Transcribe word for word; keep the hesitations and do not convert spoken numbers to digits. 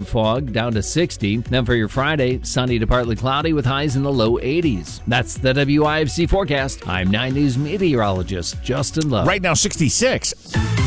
fog, down to sixty. Then for your Friday, sunny to partly cloudy with highs in the low eighties. That's the W I F C forecast. I'm nine News meteorologist Justin Lowe. Right now, sixty-six.